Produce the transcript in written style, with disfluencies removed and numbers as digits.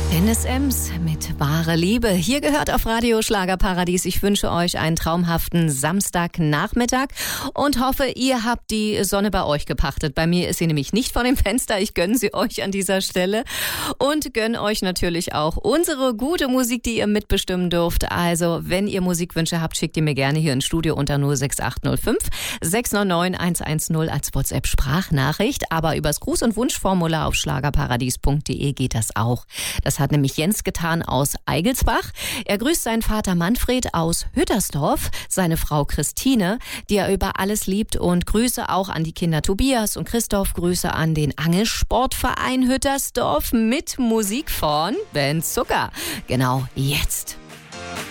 Dennis Ems mit Wahre Liebe. Hier gehört auf Radio Schlagerparadies. Ich wünsche euch einen traumhaften Samstagnachmittag und hoffe, ihr habt die Sonne bei euch gepachtet. Bei mir ist sie nämlich nicht vor dem Fenster. Ich gönne sie euch an dieser Stelle und gönne euch natürlich auch unsere gute Musik, die ihr mitbestimmen dürft. Also, wenn ihr Musikwünsche habt, schickt ihr mir gerne hier ins Studio unter 06805 699 110 als WhatsApp-Sprachnachricht. Aber übers Gruß- und Wunschformular auf schlagerparadies.de geht das auch. Das hat nämlich Jens getan aus Eigelsbach. Er grüßt seinen Vater Manfred aus Hüttersdorf, seine Frau Christine, die er über alles liebt, und Grüße auch an die Kinder Tobias und Christoph. Grüße an den Angelsportverein Hüttersdorf mit Musik von Ben Zucker. Genau jetzt.